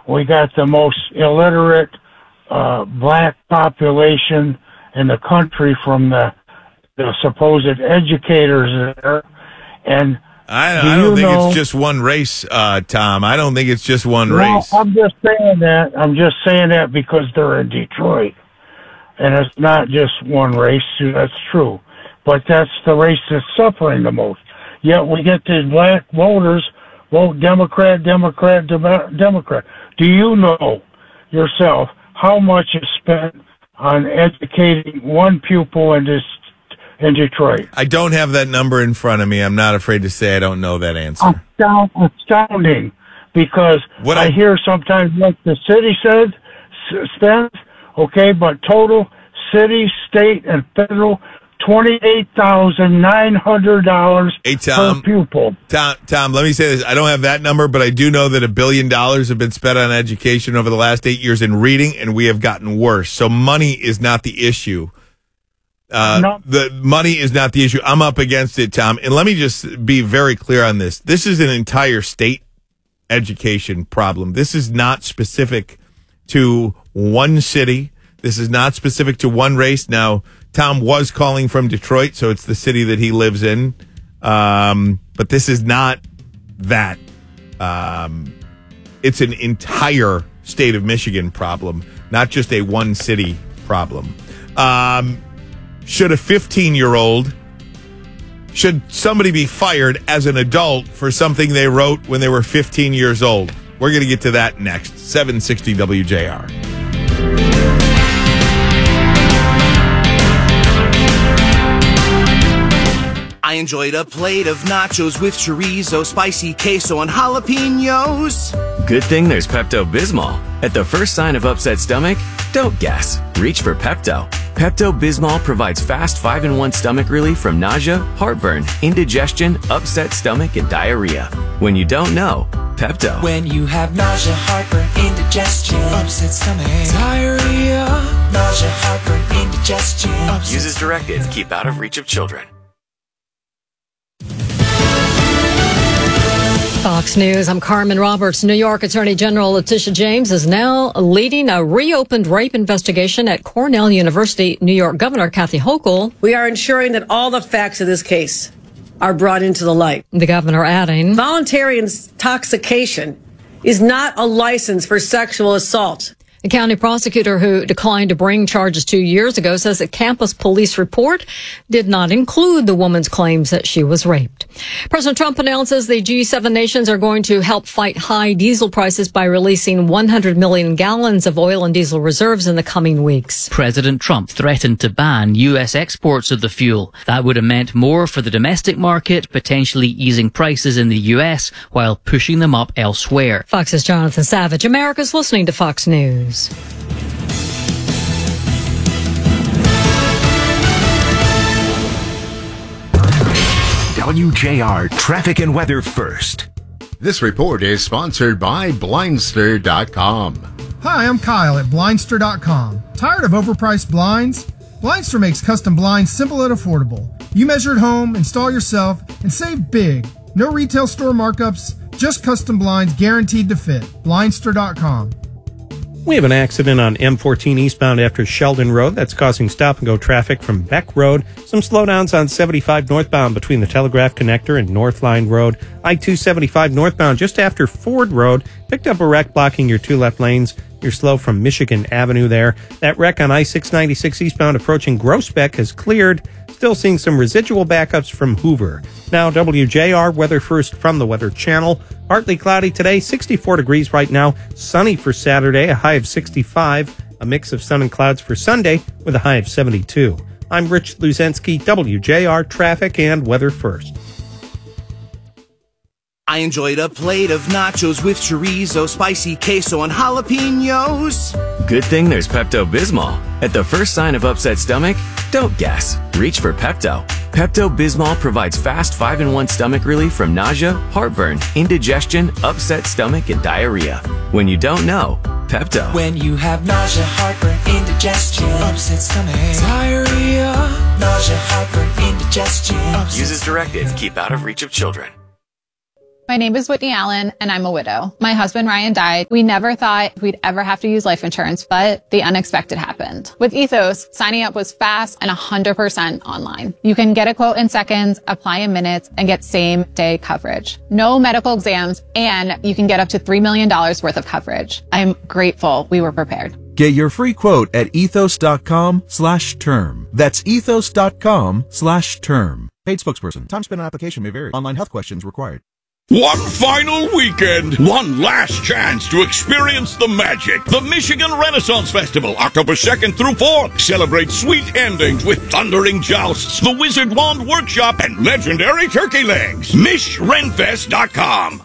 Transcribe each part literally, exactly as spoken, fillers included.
we got the most illiterate uh, black population in the country from the, the supposed educators there. And I, do I don't think know, it's just one race, uh, Tom. I don't think it's just one no, race. I'm just saying that. I'm just saying that because they're in Detroit. And it's not just one race. That's true. But that's the race that's suffering the most. Yet we get these black voters vote Democrat, Democrat, Dem- Democrat. Do you know yourself how much is spent on educating one pupil in this in Detroit? I don't have that number in front of me. I'm not afraid to say I don't know that answer. Astound- astounding, because what I, I hear sometimes what the city said s- spends, okay, but total city, state, and federal, twenty-eight thousand nine hundred dollars hey, Tom, per pupil. Tom, Tom, let me say this. I don't have that number, but I do know that a billion dollars have been spent on education over the last eight years in reading, and we have gotten worse. So money is not the issue. Uh, no. The money is not the issue. I'm up against it, Tom. And let me just be very clear on this. This is an entire state education problem. This is not specific to one city. This is not specific to one race. Now, Tom was calling from Detroit, so it's the city that he lives in. Um, but this is not that. Um, it's an entire state of Michigan problem, not just a one city problem. Um, should a fifteen-year-old, should somebody be fired as an adult for something they wrote when they were fifteen years old? We're going to get to that next. seven sixty W J R. I enjoyed a plate of nachos with chorizo, spicy queso, and jalapenos. Good thing there's Pepto-Bismol. At the first sign of upset stomach, don't guess. Reach for Pepto. Pepto-Bismol provides fast five in one stomach relief from nausea, heartburn, indigestion, upset stomach, and diarrhea. When you don't know, Pepto. When you have nausea, heartburn, indigestion, upset stomach, diarrhea, nausea, heartburn, indigestion. Use as directed. Keep out of reach of children. Fox News, I'm Carmen Roberts. New York Attorney General Letitia James is now leading a reopened rape investigation at Cornell University. New York Governor Kathy Hochul. We are ensuring that all the facts of this case are brought into the light. The governor adding, voluntary intoxication is not a license for sexual assault. The county prosecutor who declined to bring charges two years ago says that campus police report did not include the woman's claims that she was raped. President Trump announces the G seven nations are going to help fight high diesel prices by releasing one hundred million gallons of oil and diesel reserves in the coming weeks. President Trump threatened to ban U S exports of the fuel. That would have meant more for the domestic market, potentially easing prices in the U S while pushing them up elsewhere. Fox's Jonathan Savage. America's listening to Fox News. W J R Traffic and Weather First. This report is sponsored by Blindster dot com. Hi, I'm Kyle at Blindster dot com. Tired of overpriced blinds? Blindster makes custom blinds simple and affordable. You measure at home, install yourself, and save big. No retail store markups, just custom blinds guaranteed to fit. Blindster dot com. We have an accident on M fourteen eastbound after Sheldon Road that's causing stop-and-go traffic from Beck Road. Some slowdowns on seventy-five northbound between the Telegraph Connector and North Line Road. I two seventy-five northbound just after Ford Road picked up a wreck blocking your two left lanes. You're slow from Michigan Avenue there. That wreck on I six ninety-six eastbound approaching Groesbeck has cleared. Still seeing some residual backups from Hoover. Now W J R Weather First from the Weather Channel. Partly cloudy today, sixty-four degrees right now. Sunny for Saturday, a high of sixty-five. A mix of sun and clouds for Sunday with a high of seventy-two. I'm Rich Luzensky, W J R Traffic and Weather First. I enjoyed a plate of nachos with chorizo, spicy queso, and jalapenos. Good thing there's Pepto-Bismol. At the first sign of upset stomach, don't guess. Reach for Pepto. Pepto-Bismol provides fast five in one stomach relief from nausea, heartburn, indigestion, upset stomach, and diarrhea. When you don't know, Pepto. When you have nausea, heartburn, indigestion, upset stomach, diarrhea, nausea, heartburn, indigestion. Use as directed. Keep out of reach of children. My name is Whitney Allen, and I'm a widow. My husband, Ryan, died. We never thought we'd ever have to use life insurance, but the unexpected happened. With Ethos, signing up was fast and one hundred percent online. You can get a quote in seconds, apply in minutes, and get same-day coverage. No medical exams, and you can get up to three million dollars worth of coverage. I'm grateful we were prepared. Get your free quote at ethos.com slash term. That's ethos.com slash term. Paid spokesperson. Time spent on application may vary. Online health questions required. One final weekend, one last chance to experience the magic. The Michigan Renaissance Festival, October second through fourth. Celebrate sweet endings with thundering jousts, the Wizard Wand Workshop, and legendary turkey legs. Mish Renfest dot com.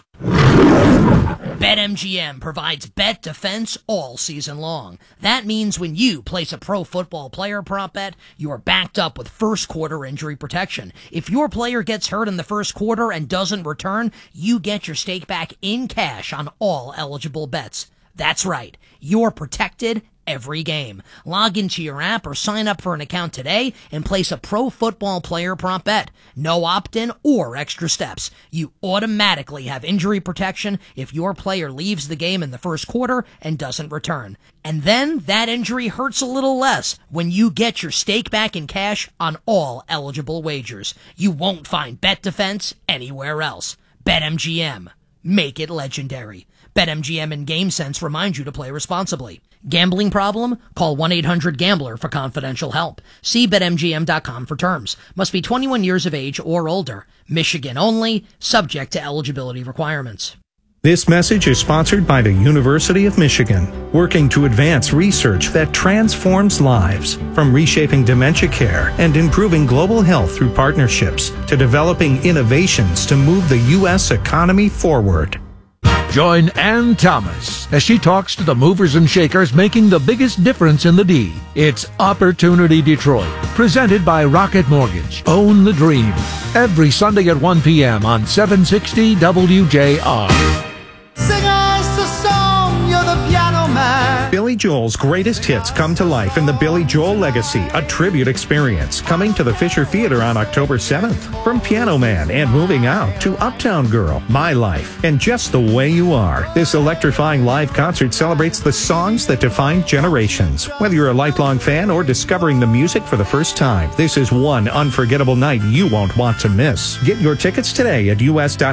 BetMGM provides bet defense all season long. That means when you place a pro football player prop bet, you're backed up with first quarter injury protection. If your player gets hurt in the first quarter and doesn't return, you get your stake back in cash on all eligible bets. That's right. You're protected every game. Log into your app or sign up for an account today and place a pro football player prop bet. No opt-in or extra steps. You automatically have injury protection if your player leaves the game in the first quarter and doesn't return. And then that injury hurts a little less when you get your stake back in cash on all eligible wagers. You won't find bet defense anywhere else. BetMGM. Make it legendary. BetMGM and GameSense remind you to play responsibly. Gambling problem? Call one eight hundred gambler for confidential help. See Bet M G M dot com for terms. Must be twenty-one years of age or older. Michigan only. Subject to eligibility requirements. This message is sponsored by the University of Michigan, working to advance research that transforms lives, from reshaping dementia care and improving global health through partnerships to developing innovations to move the U S economy forward. Join Ann Thomas as she talks to the movers and shakers making the biggest difference in the D. It's Opportunity Detroit, presented by Rocket Mortgage. Own the dream. Every Sunday at one p.m. on seven sixty W J R. Sing us the song, you're the piano man. Billy Joel's greatest hits come to life in the Billy Joel Legacy, a tribute experience, coming to the Fisher Theater on October seventh. From Piano Man and Moving Out to Uptown Girl, My Life, and Just the Way You Are, this electrifying live concert celebrates the songs that define generations. Whether you're a lifelong fan or discovering the music for the first time, this is one unforgettable night you won't want to miss. Get your tickets today at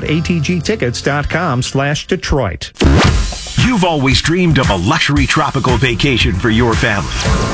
us.atgtickets.com slash Detroit. You've always dreamed of a luxury tropical vacation for your family.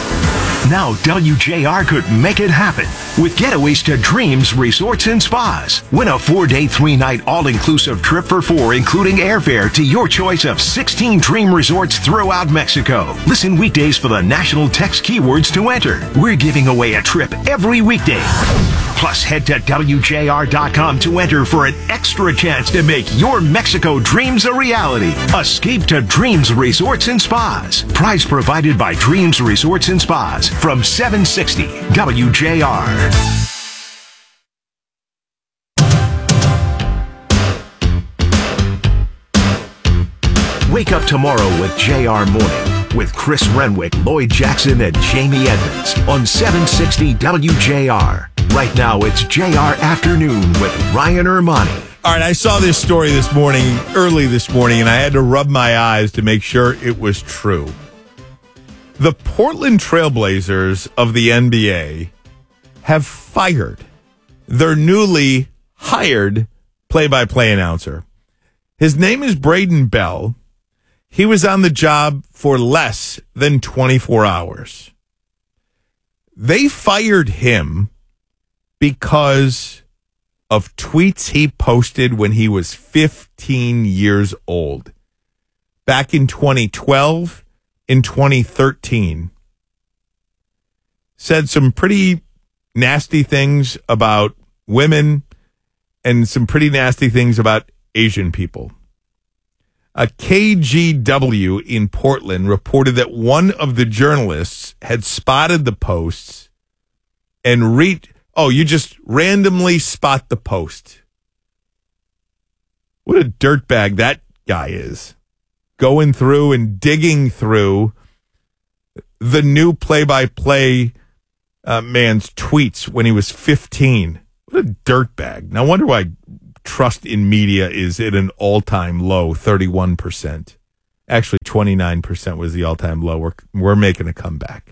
Now W J R could make it happen with getaways to Dreams Resorts and Spas. Win a four-day, three-night all-inclusive trip for four, including airfare to your choice of sixteen dream resorts throughout Mexico. Listen weekdays for the national text keywords to enter. We're giving away a trip every weekday. Plus, head to W J R dot com to enter for an extra chance to make your Mexico dreams a reality. Escape to Dreams Resorts and Spas. Prize provided by Dreams Resorts and Spas from seven sixty W J R. Wake up tomorrow with J R Morning with Chris Renwick, Lloyd Jackson, and Jamie Edmonds on seven sixty W J R. Right now, it's J R Afternoon with Ryan Ermani. All right, I saw this story this morning, early this morning, and I had to rub my eyes to make sure it was true. The Portland Trailblazers of the N B A have fired their newly hired play-by-play announcer. His name is Braden Bell. He was on the job for less than twenty-four hours. They fired him because of tweets he posted when he was fifteen years old. Back in twenty twelve, in twenty thirteen. Said some pretty nasty things about women and some pretty nasty things about Asian people. A K G W in Portland reported that one of the journalists had spotted the posts and read. Oh, you just randomly spot the post. What a dirtbag that guy is. Going through and digging through the new play-by-play uh, man's tweets when he was fifteen. What a dirtbag. No wonder why trust in media is at an all-time low, thirty-one percent. Actually, twenty-nine percent was the all-time low. We're, we're making a comeback.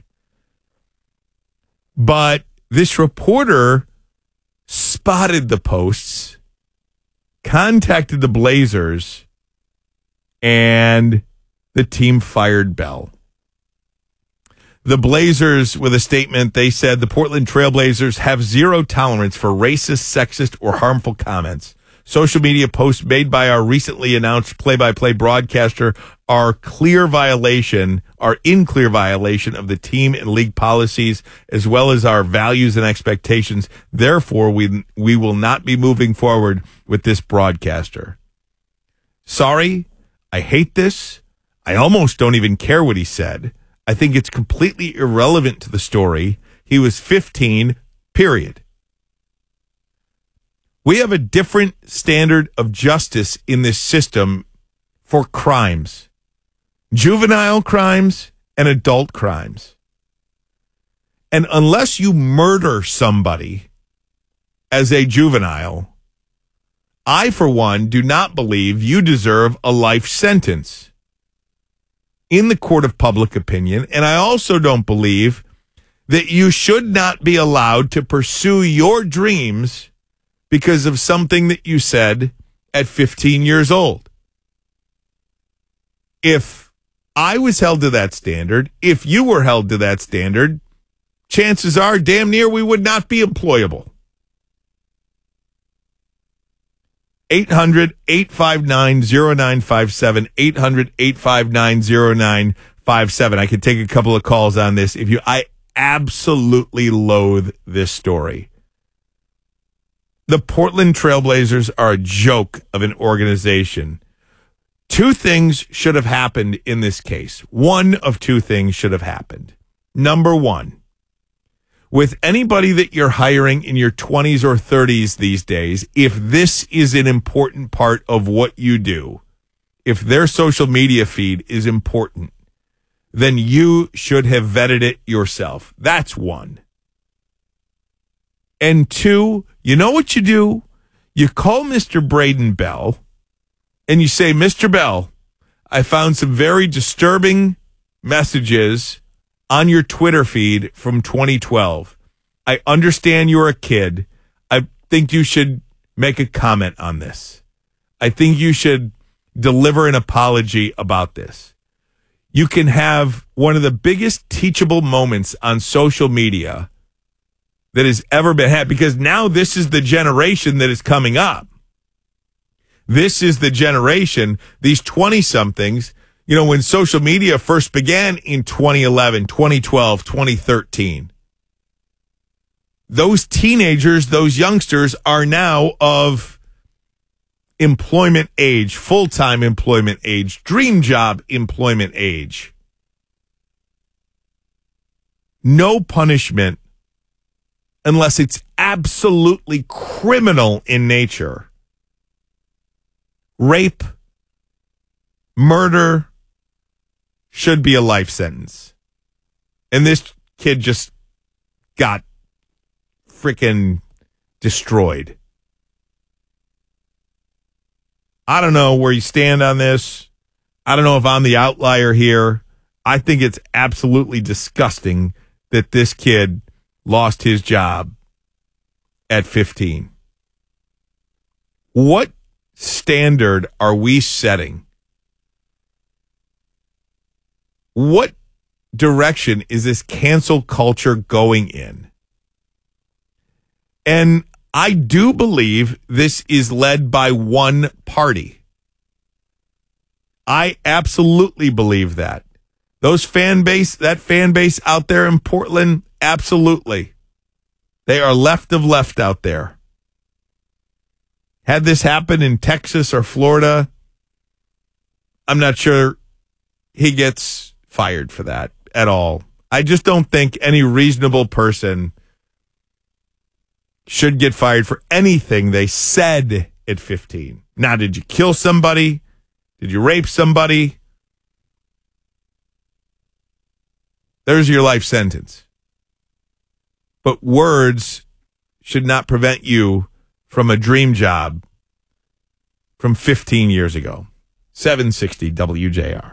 But this reporter spotted the posts, contacted the Blazers, and the team fired Bell. The Blazers, with a statement, they said the Portland Trailblazers have zero tolerance for racist, sexist, or harmful comments. Social media posts made by our recently announced play-by-play broadcaster are clear violation, are in clear violation of the team and league policies, as well as our values and expectations. Therefore, we we will not be moving forward with this broadcaster. Sorry, I hate this. I almost don't even care what he said. I think it's completely irrelevant to the story. He was fifteen, period. We have a different standard of justice in this system for crimes, juvenile crimes and adult crimes. And unless you murder somebody as a juvenile, I, for one, do not believe you deserve a life sentence in the court of public opinion. And I also don't believe that you should not be allowed to pursue your dreams because of something that you said at fifteen years old. If I was held to that standard, if you were held to that standard, chances are damn near we would not be employable. eight hundred, eight five nine, oh nine five seven, eight hundred, eight five nine, oh nine five seven. I could take a couple of calls on this. If you, I absolutely loathe this story. The Portland Trailblazers are a joke of an organization. Two things should have happened in this case. One of two things should have happened. Number one, with anybody that you're hiring in your twenties or thirties these days, if this is an important part of what you do, if their social media feed is important, then you should have vetted it yourself. That's one. And two, you know what you do? You call Mister Braden Bell and you say, Mister Bell, I found some very disturbing messages on your Twitter feed from twenty twelve. I understand you're a kid. I think you should make a comment on this. I think you should deliver an apology about this. You can have one of the biggest teachable moments on social media that has ever been had, because now this is the generation that is coming up. This is the generation, these twenty-somethings, you know, when social media first began in twenty eleven, twenty twelve, twenty thirteen. Those teenagers, those youngsters are now of employment age, full-time employment age, dream job employment age. No punishment unless it's absolutely criminal in nature. Rape, murder should be a life sentence. And this kid just got freaking destroyed. I don't know where you stand on this. I don't know if I'm the outlier here. I think it's absolutely disgusting that this kid lost his job at fifteen. What standard are we setting? What direction is this cancel culture going in? And I do believe this is led by one party. I absolutely believe that. Those fan base, that fan base out there in Portland, absolutely. They are left of left out there. Had this happen in Texas or Florida, I'm not sure he gets fired for that at all. I just don't think any reasonable person should get fired for anything they said at fifteen. Now, did you kill somebody? Did you rape somebody? There's your life sentence. But words should not prevent you from a dream job from fifteen years ago. seven sixty W J R.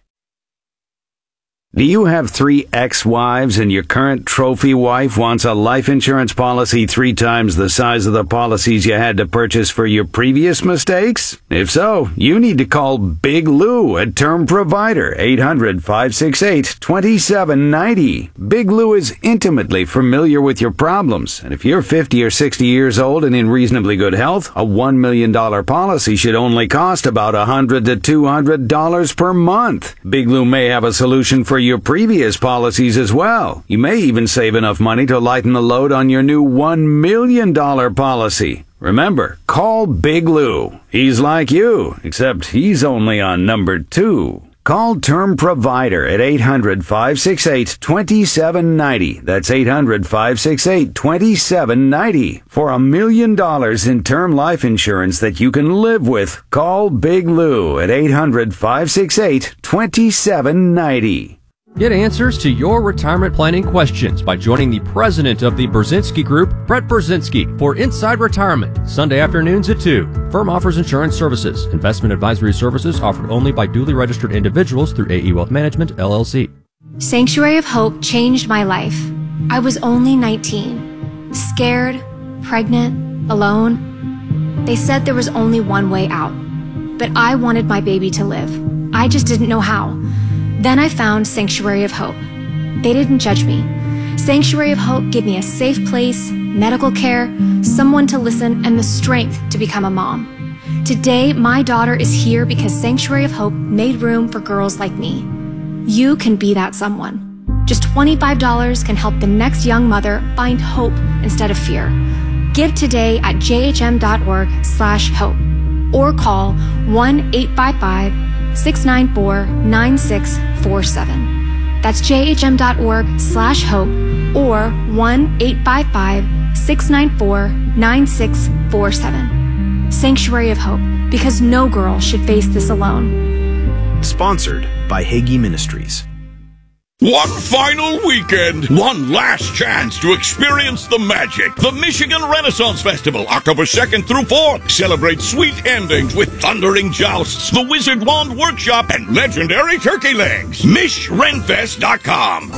Do you have three ex-wives and your current trophy wife wants a life insurance policy three times the size of the policies you had to purchase for your previous mistakes? If so, you need to call Big Lou at Term Provider, eight hundred, five six eight, two seven nine zero. Big Lou is intimately familiar with your problems, and if you're fifty or sixty years old and in reasonably good health, a one million dollars policy should only cost about one hundred to two hundred dollars per month. Big Lou may have a solution for your previous policies as well. You may even save enough money to lighten the load on your new one million dollars policy. Remember, call Big Lou. He's like you, except he's only on number two. Call Term Provider at eight hundred, five six eight, two seven nine zero. That's eight hundred, five six eight, two seven nine zero. For a million dollars in term life insurance that you can live with, call Big Lou at eight hundred, five six eight, two seven nine zero. Get answers to your retirement planning questions by joining the president of the Brzezinski Group, Brett Brzezinski, for Inside Retirement, Sunday afternoons at two. Firm offers insurance services. Investment advisory services offered only by duly registered individuals through A E Wealth Management, L L C. Sanctuary of Hope changed my life. I was only nineteen, scared, pregnant, alone. They said there was only one way out, but I wanted my baby to live. I just didn't know how. Then I found Sanctuary of Hope. They didn't judge me. Sanctuary of Hope gave me a safe place, medical care, someone to listen, and the strength to become a mom. Today, my daughter is here because Sanctuary of Hope made room for girls like me. You can be that someone. Just twenty-five dollars can help the next young mother find hope instead of fear. Give today at jhm.org slash hope or call one eight five five, six nine four, nine six four seven. That's jhm.org slash hope or one eight five five, six nine four, nine six four seven. Sanctuary of Hope, because no girl should face this alone. Sponsored by Hagee Ministries. One final weekend, one last chance to experience the magic. The Michigan Renaissance Festival, October second through fourth. Celebrate sweet endings with thundering jousts, the Wizard Wand Workshop, and legendary turkey legs. Mish Renfest dot com.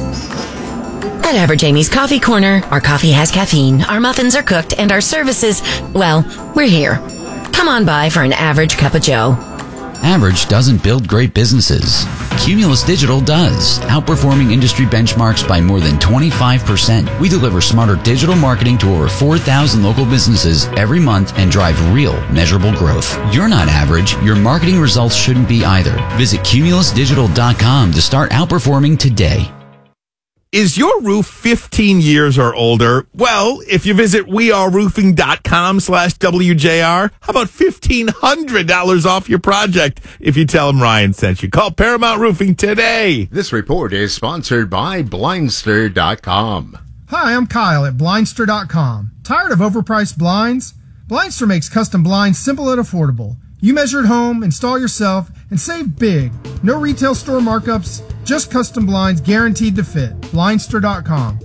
At Average Amy's Coffee Corner, our coffee has caffeine, our muffins are cooked, and our services, well, we're here. Come on by for an average cup of joe. Average doesn't build great businesses. Cumulus Digital does, outperforming industry benchmarks by more than twenty-five percent. We deliver smarter digital marketing to over four thousand local businesses every month and drive real, measurable growth. You're not average. Your marketing results shouldn't be either. Visit cumulus digital dot com to start outperforming today. Is your roof fifteen years or older? Well, if you visit weareroofing.com slash WJR, how about fifteen hundred dollars off your project if you tell them Ryan sent you? Call Paramount Roofing today. This report is sponsored by blindster dot com. Hi, I'm Kyle at blindster dot com. Tired of overpriced blinds? Blindster makes custom blinds simple and affordable. You measure at home, install yourself, and save big. No retail store markups, just custom blinds guaranteed to fit. blindster dot com.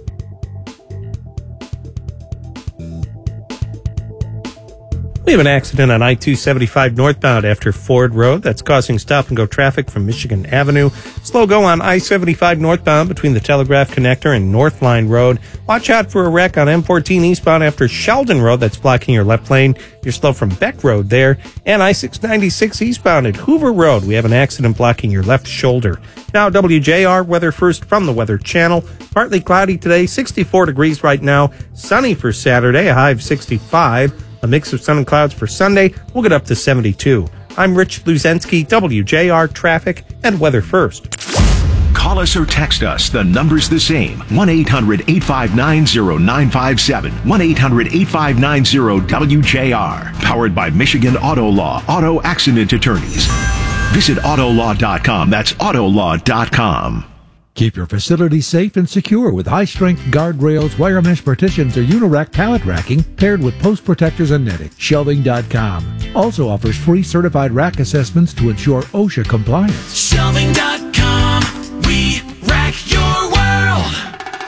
We have an accident on I two seventy-five northbound after Ford Road that's causing stop-and-go traffic from Michigan Avenue. Slow go on I seventy-five northbound between the Telegraph Connector and North Line Road. Watch out for a wreck on M fourteen eastbound after Sheldon Road that's blocking your left lane. You're slow from Beck Road there. And I six ninety-six eastbound at Hoover Road. We have an accident blocking your left shoulder. Now W J R weather first from the Weather Channel. Partly cloudy today, sixty-four degrees right now. Sunny for Saturday, a high of sixty-five. A mix of sun and clouds for Sunday. We'll get up to seventy-two. I'm Rich Luzensky, W J R Traffic and Weather First. Call us or text us. The number's the same. one eight hundred, eight five nine, zero nine five seven. one eight hundred, eight five nine, zero W J R. Powered by Michigan Auto Law, Auto Accident Attorneys. Visit auto law dot com. That's auto law dot com. Keep your facility safe and secure with high-strength guardrails, wire mesh partitions, or Unirack pallet racking paired with post protectors and netting. Shelving dot com also offers free certified rack assessments to ensure OSHA compliance. Shelving dot com, we rack your world.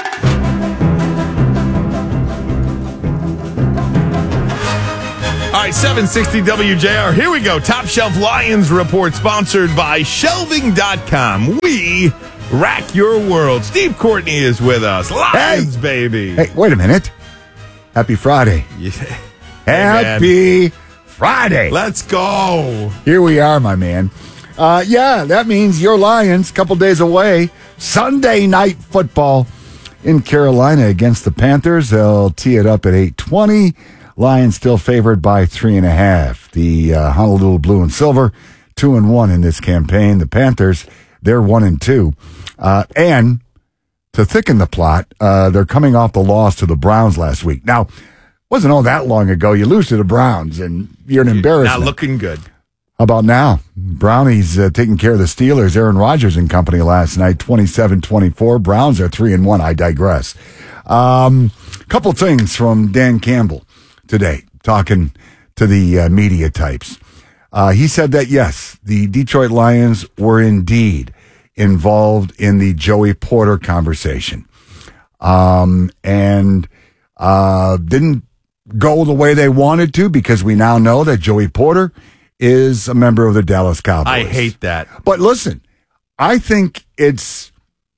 All right, seven sixty W J R. Here we go. Top Shelf Lions Report, sponsored by shelving dot com. We rack your world. Steve Courtney is with us. Lions, hey. baby. Hey, wait a minute. Happy Friday. Yeah. Happy hey, Friday. Let's go. Here we are, my man. Uh, yeah, that means your Lions, a couple days away. Sunday night football in Carolina against the Panthers. They'll tee it up at eight twenty. Lions still favored by three and a half. The uh, Honolulu Blue and Silver, two and one in this campaign. The Panthers, they're one and two. Uh, and to thicken the plot, uh, they're coming off the loss to the Browns last week. Now, wasn't all that long ago. You lose to the Browns, and you're an embarrassment. Not looking good. How about now? Brownies uh, taking care of the Steelers. Aaron Rodgers and company last night, twenty-seven twenty-four. Browns are three and one. I digress. Um, couple things from Dan Campbell today, talking to the uh, media types. Uh, he said that, yes, the Detroit Lions were indeed involved in the Joey Porter conversation. Um, and uh, didn't go the way they wanted to, because we now know that Joey Porter is a member of the Dallas Cowboys. I hate that. But listen, I think it's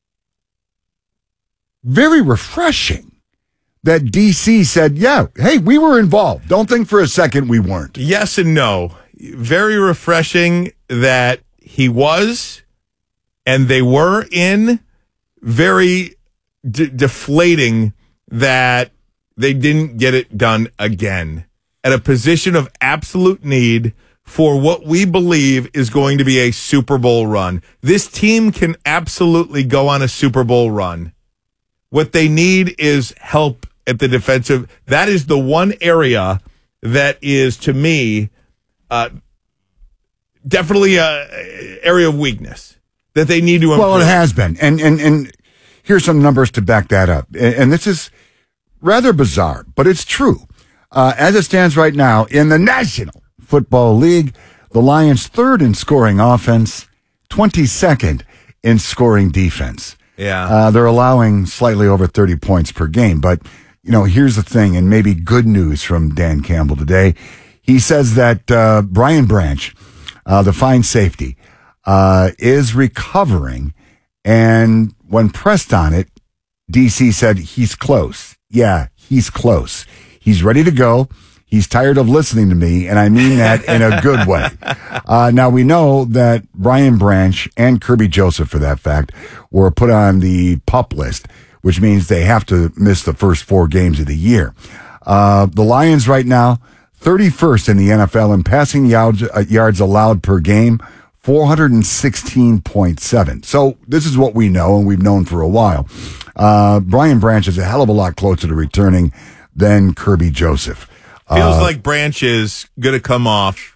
very refreshing that D C said, yeah, hey, we were involved. Don't think for a second we weren't. Yes and no. Very refreshing that he was and they were in. Very de- deflating that they didn't get it done again at a position of absolute need for what we believe is going to be a Super Bowl run. This team can absolutely go on a Super Bowl run. What they need is help at the defensive. That is the one area that is, to me, uh, definitely a area of weakness that they need to improve. Well, it has been. And, and, and here's some numbers to back that up. And, and this is rather bizarre, but it's true. Uh, as it stands right now in the National Football League, the Lions third in scoring offense, twenty-second in scoring defense. Yeah. Uh, they're allowing slightly over thirty points per game. But, you know, here's the thing, and maybe good news from Dan Campbell today. He says that uh, Brian Branch, uh, the fine safety, uh, is recovering. And when pressed on it, D C said he's close. Yeah, he's close. He's ready to go. He's tired of listening to me, and I mean that in a good way. Uh, now, we know that Brian Branch and Kirby Joseph, for that fact, were put on the PUP list, which means they have to miss the first four games of the year. Uh, the Lions right now, thirty-first in the N F L in passing yards, uh, yards allowed per game, four hundred sixteen point seven. So this is what we know, and we've known for a while. Uh, Brian Branch is a hell of a lot closer to returning than Kirby Joseph. Feels Uh, like Branch is going to come off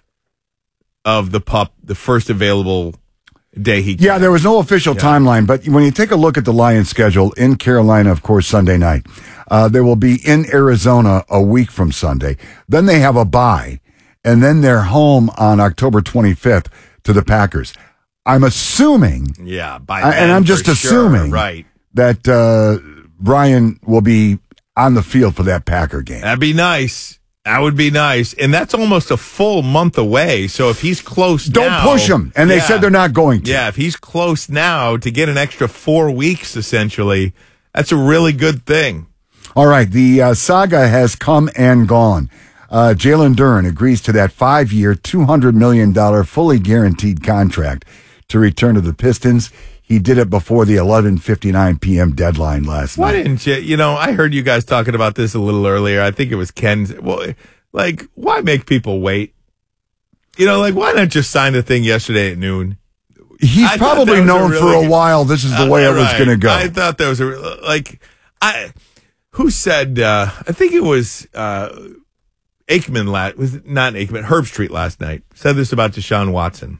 of the PUP the first available day he can. Yeah, there was no official Yeah. timeline, but when you take a look at the Lions schedule in Carolina, of course, Sunday night, uh, they will be in Arizona a week from Sunday. Then they have a bye, and then they're home on October twenty-fifth to the Packers. I'm assuming, Yeah, by I- and then, I'm just for sure, assuming right. that uh, Brian will be on the field for that Packer game. That'd be nice. That would be nice. And that's almost a full month away. So if he's close Don't now, push him. And they yeah. said they're not going to. Yeah, if he's close now to get an extra four weeks, essentially, that's a really good thing. All right, the uh, saga has come and gone. Uh, Jalen Duren agrees to that five-year, two hundred million dollars fully guaranteed contract to return to the Pistons. He did it before the eleven fifty-nine p.m. deadline last Why night. didn't you? You know, I heard you guys talking about this a little earlier. I think it was Ken's. Well, like, why make people wait? You know, like, why not just sign the thing yesterday at noon? He's I thought probably that was a known really for a good- while this is the Uh, way it was right. going to go. I thought that was a like. I who said? Uh, I think it was uh, Aikman. Last was it not Aikman. Herb Street last night said this about Deshaun Watson.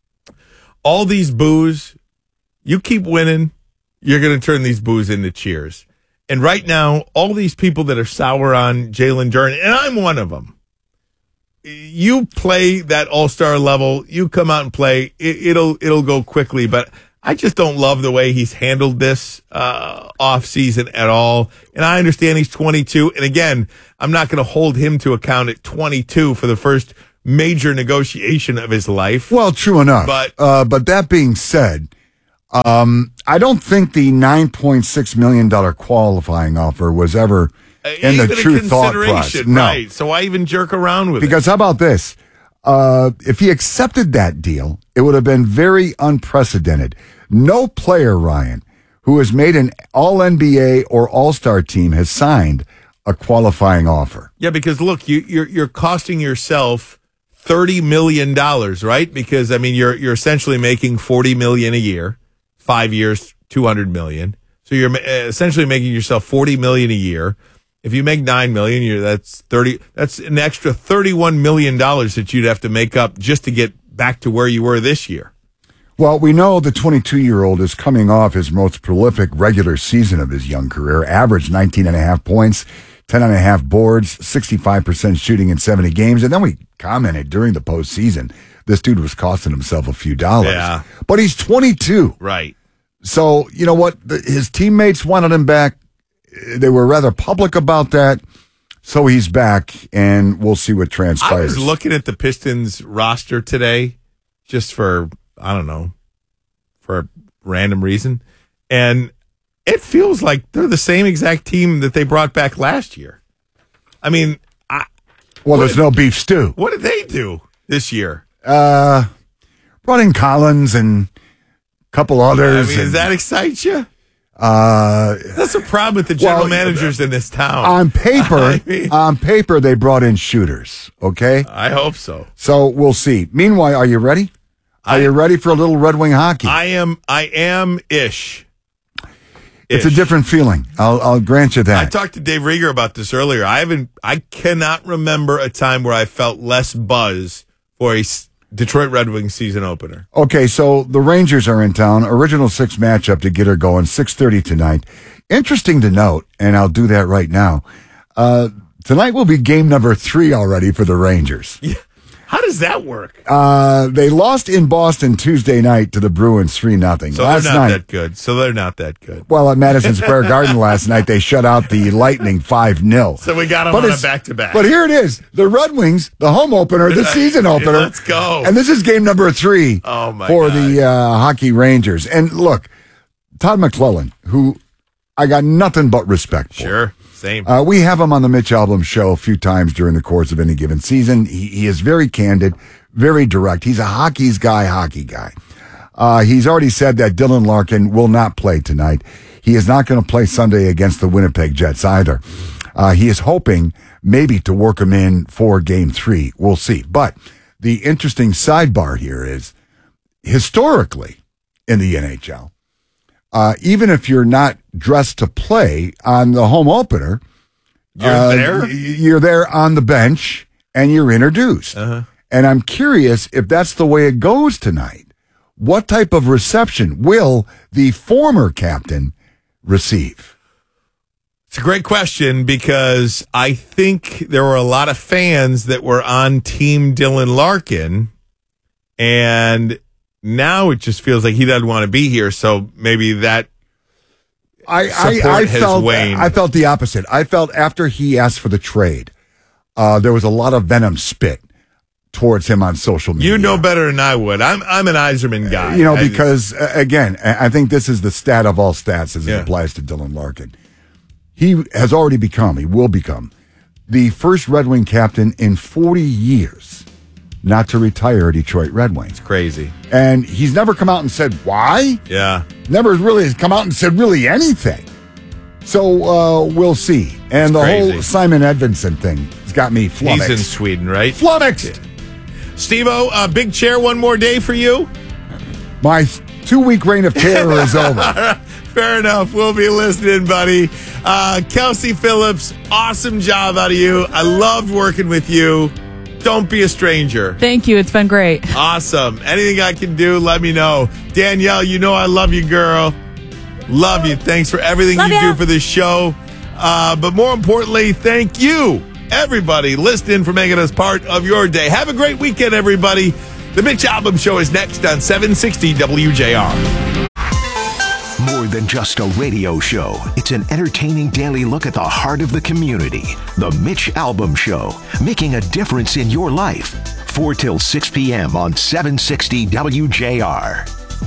All these boos. You keep winning, you're going to turn these boos into cheers. And right now, all these people that are sour on Jalen Duren, and I'm one of them, you play that all-star level, you come out and play, it, it'll it'll go quickly. But I just don't love the way he's handled this uh, offseason at all. And I understand he's twenty-two. And again, I'm not going to hold him to account at twenty-two for the first major negotiation of his life. Well, true enough. But, uh, but that being said, um, I don't think the nine point six million dollars qualifying offer was ever in the true thought process. No. Right. So why even jerk around with because it? How about this? Uh, if he accepted that deal, it would have been very unprecedented. No player, Ryan, who has made an all N B A or All-Star team has signed a qualifying offer. Yeah, because look, you, you're you're costing yourself thirty million dollars, right? Because I mean, you're you're essentially making forty million dollars a year, five years, two hundred million dollars. So you're essentially making yourself forty million dollars a year. If you make nine million dollars, you're, that's thirty. That's an extra thirty-one million dollars that you'd have to make up just to get back to where you were this year. Well, we know the twenty-two-year-old is coming off his most prolific regular season of his young career, averaged nineteen and a half points, ten and a half boards, sixty-five percent shooting in seventy games. And then we commented during the postseason, this dude was costing himself a few dollars. Yeah. But he's twenty-two. Right. So, you know what? The, his teammates wanted him back. They were rather public about that. So he's back, and we'll see what transpires. I was looking at the Pistons roster today just for, I don't know, for a random reason. And it feels like they're the same exact team that they brought back last year. I mean, I, well, there's did, no beef stew. What did they do this year? Uh, brought in Collins and a couple others. I mean, and, does that excite you? Uh, That's a problem with the general well, managers in this town. On paper, I mean, on paper, they brought in shooters. Okay, I hope so. So we'll see. Meanwhile, are you ready? Are I, you ready for a little Red Wing hockey? I am. I am ish. It's a different feeling. I'll, I'll grant you that. I talked to Dave Rieger about this earlier. I haven't. I cannot remember a time where I felt less buzz for a Detroit Red Wings season opener. Okay, so the Rangers are in town. Original six matchup to get her going. six thirty tonight. Interesting to note, and I'll do that right now. Uh, tonight will be game number three already for the Rangers. Yeah. How does that work? Uh, they lost in Boston Tuesday night to the Bruins three nothing. So last they're not night, that good. So they're not that good. Well, at Madison Square Garden last night, they shut out the Lightning five nil. So we got them but on a back-to-back. But here it is. The Red Wings, the home opener, the season opener. Let's go. And this is game number three oh my for God. the uh, Hockey Rangers. And look, Todd McClellan, who I got nothing but respect for. Sure. Same. Uh, we have him on the Mitch Albom show a few times during the course of any given season. He, he is very candid, very direct. He's a hockey's guy, hockey guy. Uh, he's already said that Dylan Larkin will not play tonight. He is not going to play Sunday against the Winnipeg Jets either. Uh, he is hoping maybe to work him in for game three. We'll see. But the interesting sidebar here is historically in the N H L, Uh, even if you're not dressed to play on the home opener, you're uh, there. y- You're there on the bench and you're introduced. Uh-huh. And I'm curious if that's the way it goes tonight. What type of reception will the former captain receive? It's a great question because I think there were a lot of fans that were on Team Dylan Larkin, and now it just feels like he doesn't want to be here. So maybe that I, support I, I has felt waned. I felt the opposite. I felt after he asked for the trade, uh, there was a lot of venom spit towards him on social media. You know better than I would. I'm I'm an Yzerman guy. You know, I- because, uh, again, I I think this is the stat of all stats as Yeah. it applies to Dylan Larkin. He has already become, he will become, the first Red Wing captain in forty years not to retire a Detroit Red Wings. crazy. And he's never come out and said why. Yeah. Never really come out and said really anything. So uh, we'll see. And It's the crazy. whole Simon Edvinsson thing has got me flummoxed. He's in Sweden, right? Flummoxed. Steve-O, uh, big chair one more day for you? My two-week reign of terror is over. Fair enough. We'll be listening, buddy. Uh, Kelsey Phillips, awesome job out of you. I loved working with you. Don't be a stranger. Thank you. It's been great. Awesome. Anything I can do, let me know. Danielle, you know I love you, girl. Love you. Thanks for everything Love you ya. do for this show. Uh, but more importantly, thank you, everybody, listening for making us part of your day. Have a great weekend, everybody. The Mitch Albom Show is next on seven sixty W J R. than just a radio show. It's an entertaining daily look at the heart of the community. The Mitch Albom Show, making a difference in your life. four till six p.m. on seven sixty W J R.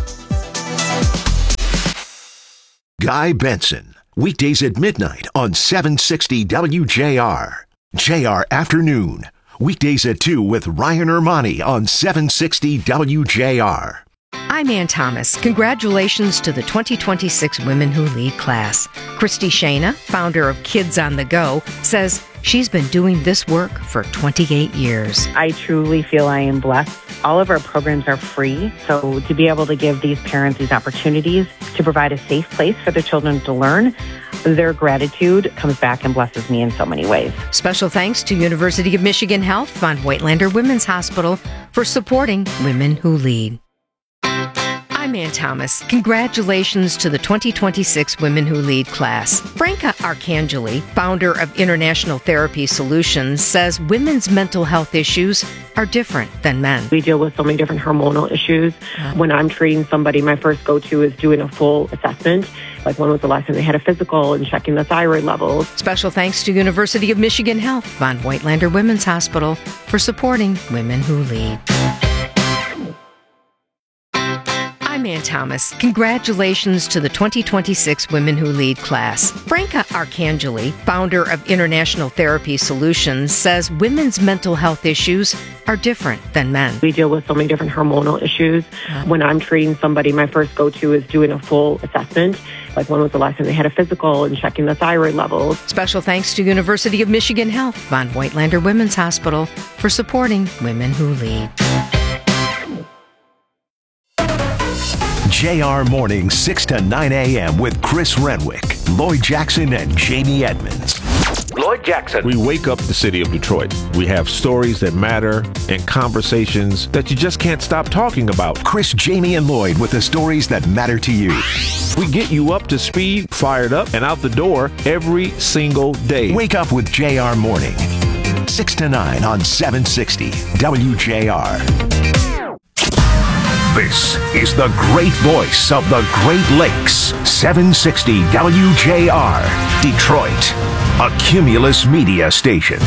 Guy Benson, weekdays at midnight on seven sixty W J R. J R Afternoon, weekdays at two with Ryan Ermani on seven sixty W J R. I'm Ann Thomas. Congratulations to the twenty twenty-six Women Who Lead class. Christy Shana, founder of Kids on the Go, says she's been doing this work for twenty-eight years. I truly feel I am blessed. All of our programs are free, so to be able to give these parents these opportunities to provide a safe place for their children to learn, their gratitude comes back and blesses me in so many ways. Special thanks to University of Michigan Health, Von Voigtlander Women's Hospital, for supporting Women Who Lead. I'm Ann Thomas. Congratulations to the twenty twenty-six Women Who Lead class. Franca Arcangeli, founder of International Therapy Solutions, says women's mental health issues are different than men. We deal with so many different hormonal issues. When I'm treating somebody, my first go-to is doing a full assessment. Like when was the last time they had a physical and checking the thyroid levels. Special thanks to University of Michigan Health, Von Voigtlander Women's Hospital, for supporting Women Who Lead. I'm Ann Thomas. Congratulations to the twenty twenty-six Women Who Lead class. Franca Arcangeli, founder of International Therapy Solutions, says women's mental health issues are different than men. We deal with so many different hormonal issues. When I'm treating somebody, my first go-to is doing a full assessment. Like when was the last time they had a physical and checking the thyroid levels. Special thanks to University of Michigan Health, Von Voigtlander Women's Hospital, for supporting Women Who Lead. J R Mornings, six to nine a.m. with Chris Renwick, Lloyd Jackson, and Jamie Edmonds. Lloyd Jackson. We wake up the city of Detroit. We have stories that matter and conversations that you just can't stop talking about. Chris, Jamie, and Lloyd with the stories that matter to you. We get you up to speed, fired up, and out the door every single day. Wake up with J R Morning, six to nine on seven sixty W J R. This is the great voice of the Great Lakes, seven sixty W J R, Detroit, a Cumulus media station.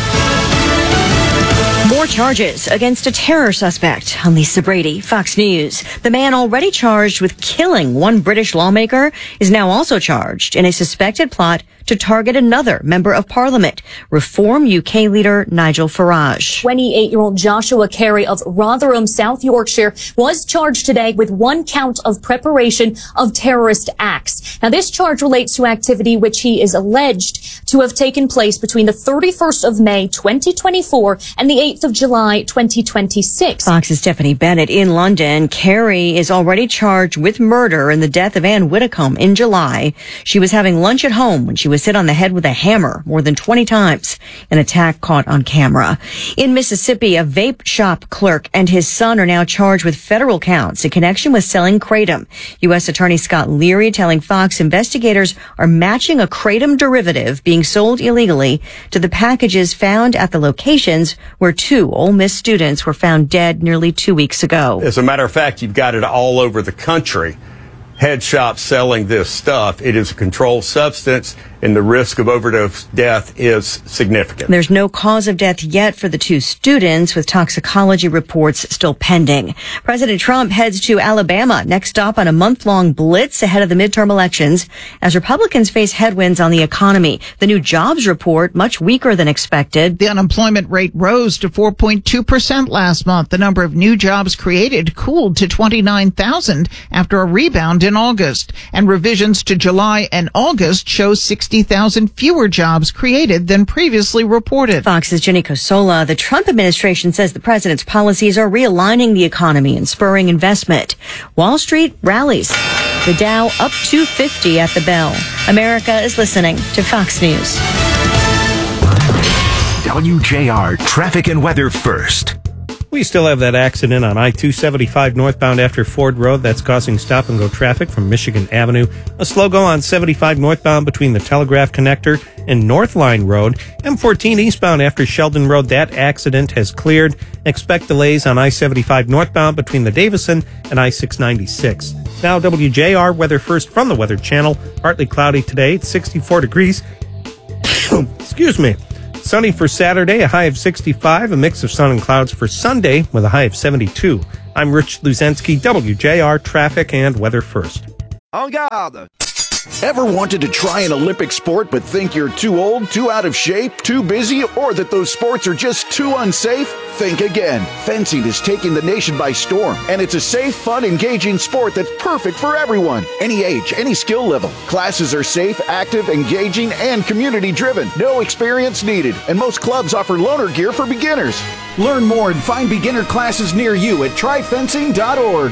More charges against a terror suspect. I'm Lisa Brady, Fox News. The man already charged with killing one British lawmaker is now also charged in a suspected plot to target another member of parliament, Reform U K leader Nigel Farage. twenty-eight-year-old Joshua Carey of Rotherham, South Yorkshire, was charged today with one count of preparation of terrorist acts. Now, this charge relates to activity which he is alleged to have taken place between the thirty-first of May, twenty twenty-four and the eighth of July, twenty twenty-six. Fox's Stephanie Bennett in London. Carey is already charged with murder in the death of Anne Widdecombe in July. She was having lunch at home when she was hit on the head with a hammer more than twenty times. An attack caught on camera. In Mississippi, a vape shop clerk and his son are now charged with federal counts in connection with selling kratom. U S Attorney Scott Leary telling Fox investigators are matching a kratom derivative being sold illegally to the packages found at the locations where two Ole Miss students were found dead nearly two weeks ago. As a matter of fact, you've got it all over the country. Head shops selling this stuff. It is a controlled substance, and the risk of overdose death is significant. There's no cause of death yet for the two students, with toxicology reports still pending. President Trump heads to Alabama, next stop on a month-long blitz ahead of the midterm elections, as Republicans face headwinds on the economy. The new jobs report, much weaker than expected. The unemployment rate rose to four point two percent last month. The number of new jobs created cooled to twenty-nine thousand after a rebound in August. And revisions to July and August show sixty thousand fewer jobs created than previously reported. Fox's Jenny Cosola. The Trump administration says the president's policies are realigning the economy and spurring investment. Wall Street rallies. The Dow up two fifty at the bell. America is listening to Fox News. W J R Traffic and Weather first. We still have that accident on I two seventy-five northbound after Ford Road. That's causing stop-and-go traffic from Michigan Avenue. A slow go on seventy-five northbound between the Telegraph Connector and North Line Road. M fourteen eastbound after Sheldon Road. That accident has cleared. Expect delays on I seventy-five northbound between the Davison and I six ninety-six. Now W J R weather first from the Weather Channel. Partly cloudy today. It's sixty-four degrees. Excuse me. Sunny for Saturday, a high of sixty-five, a mix of sun and clouds for Sunday with a high of seventy-two. I'm Rich Luzensky, W J R Traffic and Weather First. En garde! Ever wanted to try an Olympic sport but think you're too old, too out of shape, too busy, or that those sports are just too unsafe? Think again. Fencing is taking the nation by storm, and it's a safe, fun, engaging sport that's perfect for everyone. Any age, any skill level. Classes are safe, active, engaging, and community-driven. No experience needed, and most clubs offer loaner gear for beginners. Learn more and find beginner classes near you at try fencing dot org.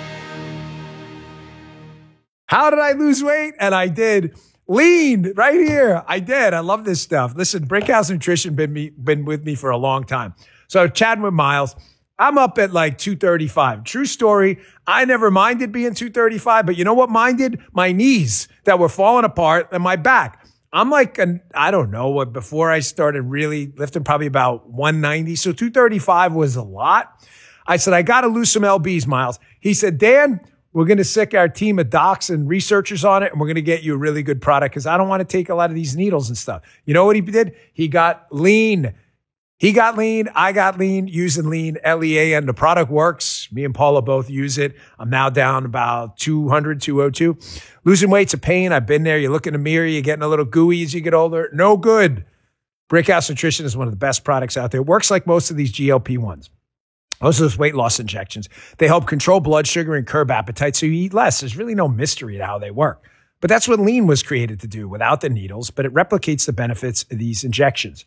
How did I lose weight? And I did. Lean right here. I did. I love this stuff. Listen, Brickhouse Nutrition been me been with me for a long time. So chatting with Miles, I'm up at like two thirty-five. True story. I never minded being two thirty-five, but you know what minded? My knees that were falling apart and my back. I'm like, an, I don't know what, before I started really lifting, probably about one ninety. So two thirty-five was a lot. I said, I got to lose some L Bs, Miles. He said, Dan, we're going to sick our team of docs and researchers on it, and we're going to get you a really good product because I don't want to take a lot of these needles and stuff. You know what he did? He got lean. He got lean. I got lean using lean, L E A, and the product works. Me and Paula both use it. I'm now down about two hundred, two oh two. Losing weight's a pain. I've been there. You look in the mirror, you're getting a little gooey as you get older. No good. Brickhouse Nutrition is one of the best products out there. It works like most of these G L P ones. Most of those weight loss injections, they help control blood sugar and curb appetite so you eat less. There's really no mystery to how they work. But that's what lean was created to do without the needles, but it replicates the benefits of these injections.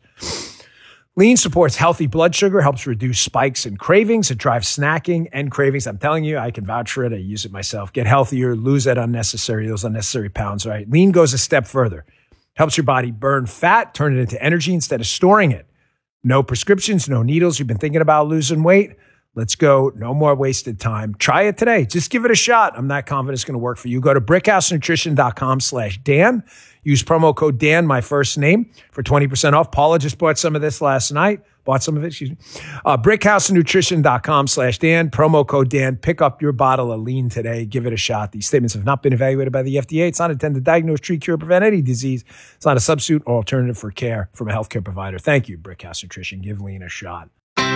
Lean supports healthy blood sugar, helps reduce spikes and cravings. It drives snacking and cravings. I'm telling you, I can vouch for it. I use it myself. Get healthier, lose that unnecessary, those unnecessary pounds, right? Lean goes a step further. Helps your body burn fat, turn it into energy instead of storing it. No prescriptions, no needles. You've been thinking about losing weight? Let's go. No more wasted time. Try it today. Just give it a shot. I'm not confident it's going to work for you. Go to brickhousenutrition.com slash Dan. Use promo code Dan, my first name, for twenty percent off. Paula just bought some of this last night. Bought some of it, excuse me. Uh, brickhousenutrition.com slash Dan. Promo code Dan. Pick up your bottle of lean today. Give it a shot. These statements have not been evaluated by the F D A. It's not intended to diagnose, treat, cure, prevent any disease. It's not a substitute or alternative for care from a healthcare provider. Thank you, Brickhouse Nutrition. Give lean a shot.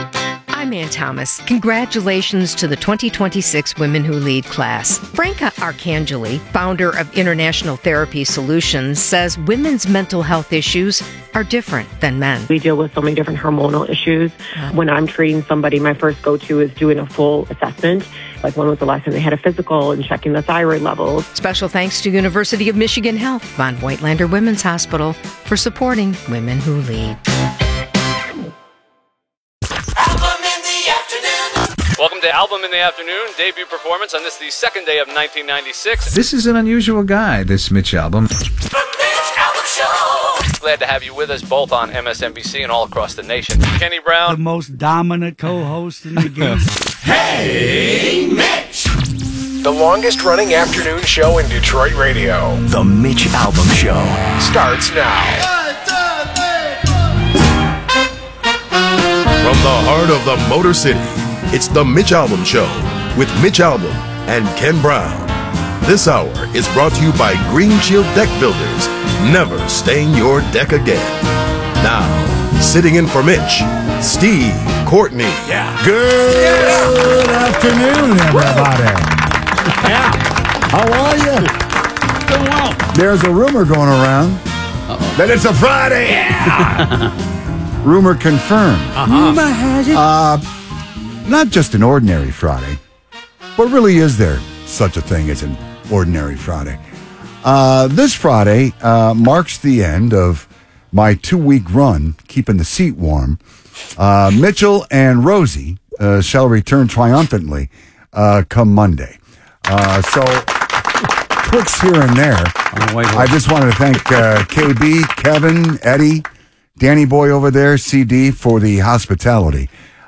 I'm Ann Thomas. Congratulations to the twenty twenty-six Women Who Lead class. Franca Arcangeli, founder of International Therapy Solutions, says women's mental health issues are different than men. We deal with so many different hormonal issues. Uh-huh. When I'm treating somebody, my first go-to is doing a full assessment. Like when was the last time they had a physical and checking the thyroid levels. Special thanks to University of Michigan Health, Von Voigtlander Women's Hospital, for supporting Women Who Lead. Welcome to Album in the Afternoon, debut performance on this, the second day of nineteen ninety-six. This is an unusual guy, this Mitch album. The Mitch Album Show! Glad to have you with us both on M S N B C and all across the nation. Kenny Brown. The most dominant co-host in the game. Hey, Mitch! The longest running afternoon show in Detroit radio. The Mitch Album Show starts now. From the heart of the Motor City, it's the Mitch Album Show with Mitch Album and Ken Brown. This hour is brought to you by Green Shield Deck Builders. Never stain your deck again. Now, sitting in for Mitch, Steve Courtney. Yeah. Good yeah. afternoon, everybody. Yeah. How are you? Doing well. There's a rumor going around Uh-oh. that it's a Friday. Yeah. Rumor confirmed. Uh-huh. Rumor has it. Uh, not just an ordinary Friday, but really is there such a thing as an ordinary Friday? Uh, this Friday uh, marks the end of my two-week run, keeping the seat warm. Uh, Mitchell and Rosie uh, shall return triumphantly uh, come Monday. Uh, so, clicks here and there. Oh, wait, wait. I just wanted to thank uh, K B, Kevin, Eddie, Danny Boy over there, C D, for the hospitality.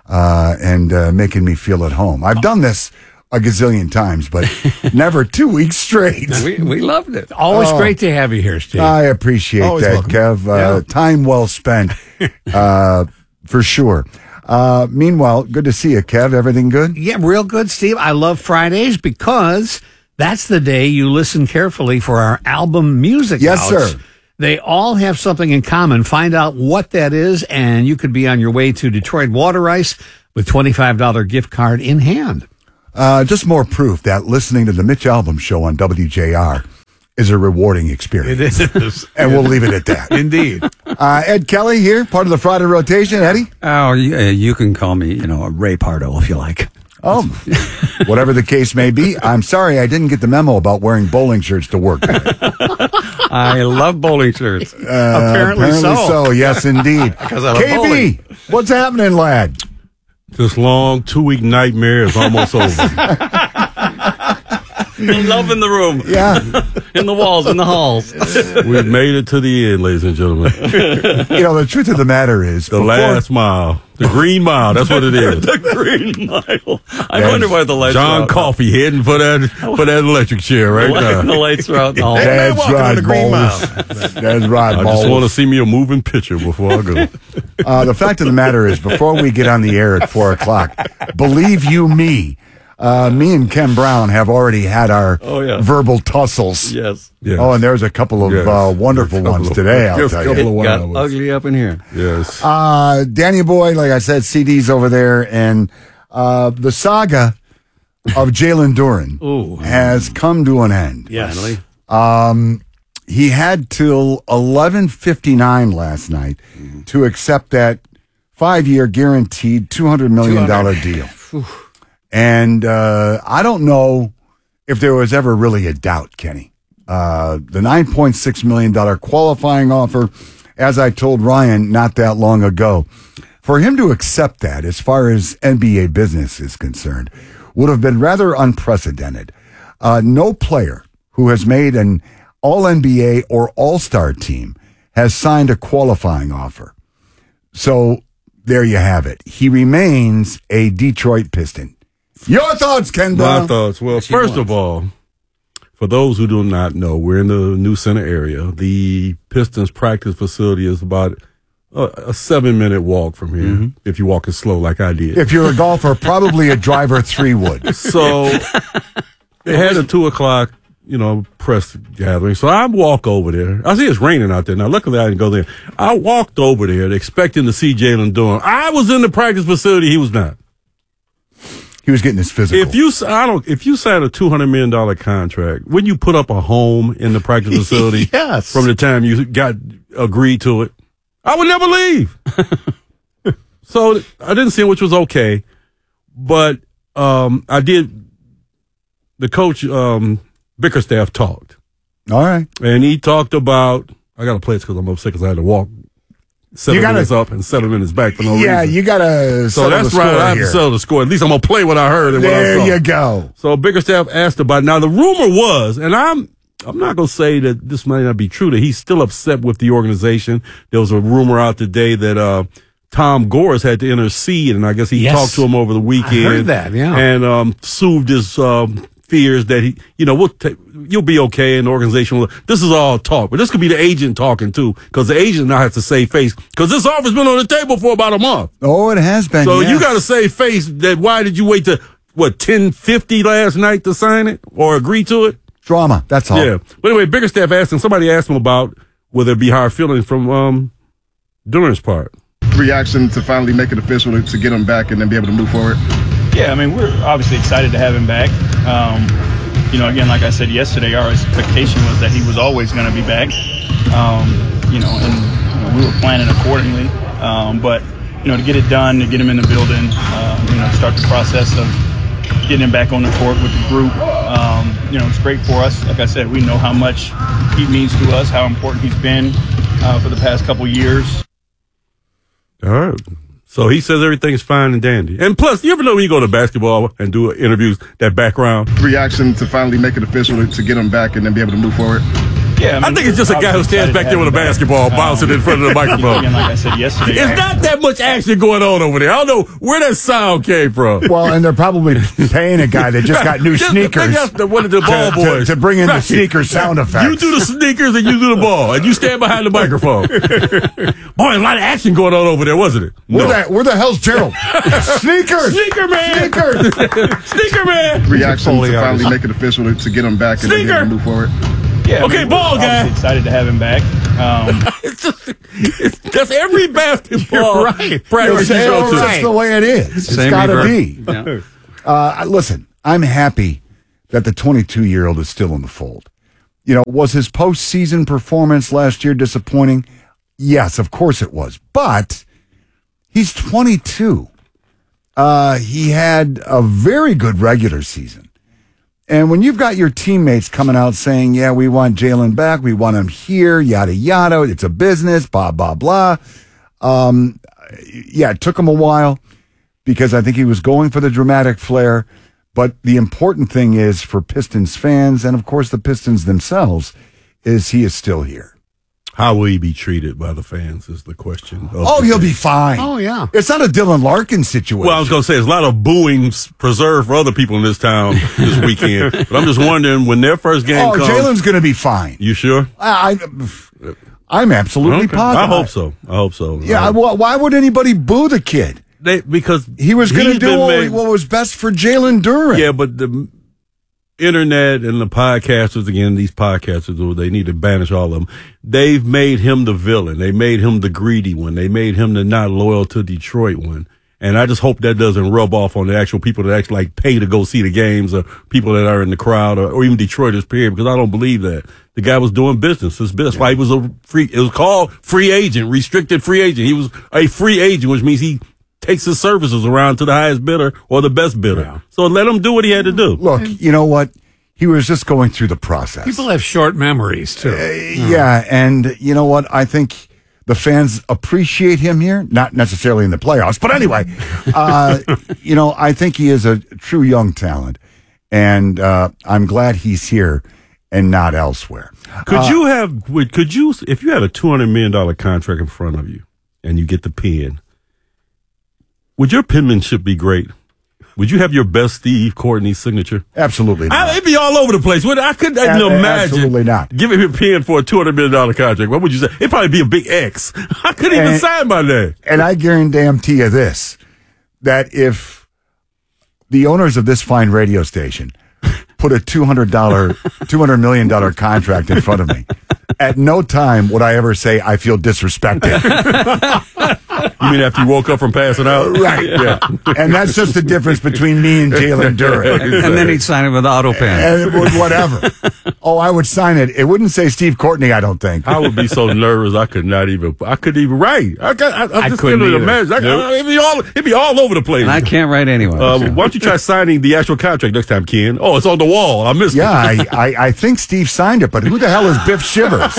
uh, and uh, making me feel at home. I've done this a gazillion times, but never two weeks straight. We, we loved it. Always Oh. great to have you here, Steve. I appreciate Always that, welcome. Kev. Uh, Yeah. Time well spent, uh, for sure. Uh, meanwhile, good to see you, Kev. Everything good? Yeah, real good, Steve. I love Fridays because that's the day you listen carefully for our album music Yes, outs. sir. They all have something in common. Find out what that is, and you could be on your way to Detroit Water Ice with twenty-five dollars gift card in hand. Uh, just more proof that listening to the Mitch Albom Show on W J R is a rewarding experience. It is. And we'll leave it at that. Indeed. Uh, Ed Kelly here, part of the Friday rotation. Eddie? Oh, you, uh, you can call me, you know, Ray Pardo if you like. Oh, whatever the case may be. I'm sorry I didn't get the memo about wearing bowling shirts to work. I love bowling shirts. Uh, apparently, apparently so. Yes, indeed. Because I love K B, bowling. what's happening, lad? This long two-week nightmare is almost over. Love in the room. Yeah. In the walls, in the halls. We've made it to the end, ladies and gentlemen. You know, the truth of the matter is, The before- last mile. The green mile. That's what it is. The green mile. I That's wonder why the lights John are out. Coffey heading for that for that electric chair right The light- now. the lights are out in the hall. That's walking right, on the green balls. That's right, I balls. just want to see me a moving picture before I go. Uh, the fact of the matter is, before we get on the air at four o'clock, believe you me, uh, me and Ken Brown have already had our Oh, yeah. verbal tussles. Yes. Yes. Oh, and there's a couple of Yes. uh, wonderful A couple ones of- today, I'll just tell a couple you. of Got wild ones. ugly up in here. Yes. Uh, Danny Boy, like I said, C D's over there, and uh, the saga of Jalen Duren Ooh. has come to an end. Yes. Finally. Um, he had till eleven fifty-nine last night to accept that five-year guaranteed two hundred million dollars deal. And uh, I don't know if there was ever really a doubt, Kenny. Uh, the nine point six million dollars qualifying offer, as I told Ryan not that long ago, for him to accept that as far as N B A business is concerned would have been rather unprecedented. Uh, no player who has made an all N B A or All-Star team has signed a qualifying offer. So there you have it. He remains a Detroit Piston. Your thoughts, Ken Brown? My thoughts. Well, Yes, he first was. of all, for those who do not know, we're in the New Center area. The Pistons practice facility is about a, a seven-minute walk from here, Mm-hmm. if you're walking slow like I did. If you're a golfer, probably a driver three would. So they had a two o'clock, you know, press gathering. So I walk over there. I see it's raining out there now. Luckily, I didn't go there. I walked over there expecting to see Jalen Duren. I was in the practice facility. He was not. He was getting his physical. If you, I don't, if you sign a two hundred million dollar contract, wouldn't you put up a home in the practice facility? Yes. From the time you got agreed to it, I would never leave. So I didn't see him, which was okay, but um, I did. The coach um, Bickerstaff talked. All right, and he talked about. I got to play this because I'm upset because I had to walk seven You gotta- minutes up and seven minutes back for no reason. yeah, you got to So that's the right. score I have here. to settle the score. At least I'm gonna play what I heard and what I There saw. you go. So Bickerstaff asked about it. Now the rumor was, and I'm I'm not gonna say that this might not be true, that he's still upset with the organization. There was a rumor out today that uh, Tom Gores had to intercede, and I guess he Yes. talked to him over the weekend. I heard that, yeah. and um, soothed his um, fears that he, you know, we'll ta- you'll be okay, and the organization will. This is all talk, but this could be the agent talking too, because the agent now has to save face, because this offer's been on the table for about a month. Oh, it has been. So yes. you got to save face that why did you wait to, what, ten fifty last night to sign it or agree to it? Drama, that's all. Yeah. But anyway, Bickerstaff asked him, somebody asked him about will there be hard feelings from um, Duren's part. Reaction to finally make it official to, to get him back and then be able to move forward? Yeah, I mean, we're obviously excited to have him back. Um, you know, again, like I said yesterday, our expectation was that he was always going to be back. Um, you know, and you know, we were planning accordingly. Um, but, you know, to get it done, to get him in the building, uh, you know, start the process of getting him back on the court with the group, um, you know, it's great for us. Like I said, we know how much he means to us, how important he's been uh, for the past couple years. All right. So he says everything's fine and dandy. And plus, you ever know when you go to basketball and do interviews, that background? Reaction to finally make it official to, to get him back and then be able to move forward? Yeah, I, think it's just a guy who stands back there with a basketball bouncing in front of the microphone. Again, like I said yesterday, It's not that much action going on over there. I don't know where that sound came from. Well, and they're probably paying a guy that just got new Just- sneakers That's the, one of the ball to, to, boys. to bring in the Right. sneaker sound effects. You do the sneakers and you do the ball, and you stand behind the microphone. Boy, a lot of action going on over there, wasn't it? Where, the, where the hell's Gerald? Sneakers! Sneaker man! Sneakers! Sneaker man! Reaction to finally make it official to, to get him back and then Sneaker! able to move forward. Yeah, Okay, we're ball guy. obviously excited to have him back. Um, It's just, it's, that's every basketball You're right. practice you You're go to. That's the way it is. It's Same got to reverb. be. Uh, listen, I'm happy that the twenty-two-year-old is still in the fold. You know, was his postseason performance last year disappointing? Yes, of course it was. But he's twenty-two. Uh, he had a very good regular season. And when you've got your teammates coming out saying, yeah, we want Jalen back, we want him here, yada, yada, it's a business, blah, blah, blah. Um, yeah, it took him a while because I think he was going for the dramatic flair. But the important thing is for Pistons fans, and of course the Pistons themselves, is he is still here. How will he be treated by the fans is the question. of Oh, the he'll day. be fine. Oh, yeah. It's not a Dylan Larkin situation. Well, I was going to say, there's a lot of booing preserved for other people in this town this weekend. But I'm just wondering, when their first game oh, comes... Jalen's going to be fine. You sure? I, I, I'm absolutely Okay. positive. I hope so. I hope so. Yeah, I, why, why would anybody boo the kid? they, because He was going to he's do been what, made- what was best for Jalen Duren. Yeah, but the internet and the podcasters, again, these podcasters, they need to banish all of them. They've made him the villain. They made him the greedy one. They made him the not loyal to Detroit one. And I just hope that doesn't rub off on the actual people that actually like pay to go see the games, or people that are in the crowd, or, or even Detroiters, period, because I don't believe that. The guy was doing business. His business. That's why he was a free, it was called free agent, restricted free agent. He was a free agent, which means he takes his services around to the highest bidder or the best bidder. Yeah. So let him do what he had to do. Look, you know what? He was just going through the process. People have short memories, too. Uh, yeah, and you know what? I think the fans appreciate him here, not necessarily in the playoffs, but anyway, uh, you know, I think he is a true young talent, and uh, I'm glad he's here and not elsewhere. Could Uh, you have, would, could you, if you had a two hundred million dollars contract in front of you and you get the pen, would your penmanship be great? Would you have your best Steve Courtney signature? Absolutely not. I, it'd be all over the place. What I couldn't even A- imagine. absolutely not. Giving him a pen for a two hundred million dollars contract. What would you say? It'd probably be a big X. I couldn't even And- sign my name. And I guarantee you this, that if the owners of this fine radio station put a two hundred dollars, two hundred million dollars contract in front of me, at no time would I ever say I feel disrespected. You mean after you woke up from passing out? Right. Yeah. And that's just the difference between me and Jalen Duren. And then he'd sign it with auto pen. And it would, whatever. Oh, I would sign it. It wouldn't say Steve Courtney, I don't think. I would be so nervous I could not even. I couldn't even write. I, I, I, I just couldn't couldn't either. imagine. I, Nope. it'd be all. It'd be all over the place. And I can't write anyway. Uh, so. why don't you try signing the actual contract next time, Ken? Oh, it's on the wall. I missed Yeah, it. I, I, I think Steve signed it, but who the hell is Biff Shivers?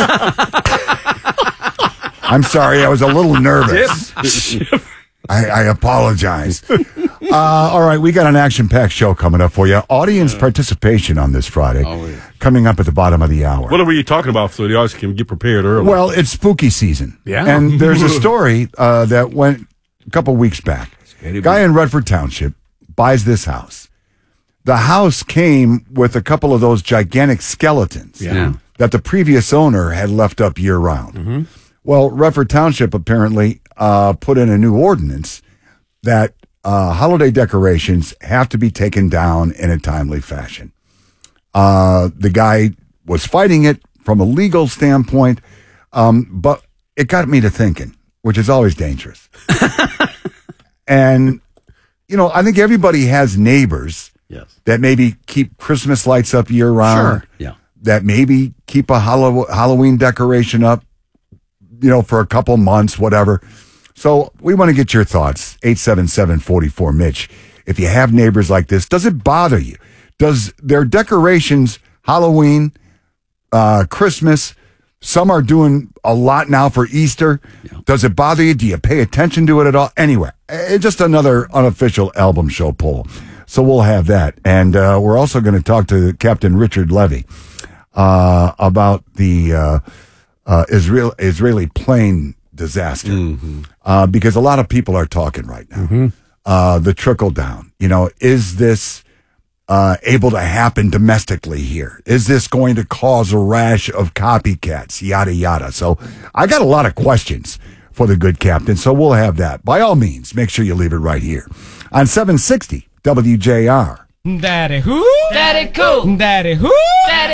I'm sorry, I was a little nervous. I, I apologize. Uh, all right, we got an action-packed show coming up for you. Audience participation on this Friday, coming up at the bottom of the hour. What are we talking about so the audience can get prepared early? Well, it's spooky season. Yeah. And there's a story uh, that went a couple weeks back. Guy in Redford Township buys this house. The house came with a couple of those gigantic skeletons Yeah. that the previous owner had left up year round. Mm-hmm. Well, Redford Township apparently uh, put in a new ordinance that uh, holiday decorations have to be taken down in a timely fashion. Uh, the guy was fighting it from a legal standpoint, um, but it got me to thinking, which is always dangerous. And, you know, I think everybody has neighbors Yes. that maybe keep Christmas lights up year round. Sure. Yeah. That maybe keep a Hallow- Halloween decoration up, you know, for a couple months, whatever. So we want to get your thoughts. eight seven seven, four four, Mitch. If you have neighbors like this, does it bother you? Does their decorations, Halloween, uh, Christmas, some are doing a lot now for Easter. Yeah. Does it bother you? Do you pay attention to it at all? Anyway, it's just another unofficial album show poll. So we'll have that. And uh, we're also going to talk to Captain Richard Levy. uh, about the uh, uh, Israel Israeli plane disaster, Mm-hmm. uh, because a lot of people are talking right now. Mm-hmm. Uh, the trickle down. You know, is this uh, able to happen domestically here? Is this going to cause a rash of copycats? Yada yada. So I got a lot of questions for the good captain. So we'll have that. By all means, make sure you leave it right here on seven sixty W J R. Daddy who? Daddy cool. Daddy who? Daddy